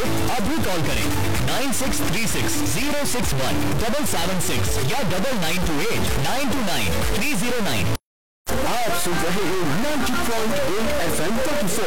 अभी कॉल करें 9636-061-776 या 9928-929-309। आप सुन रहे हैं 90.8 FM 34।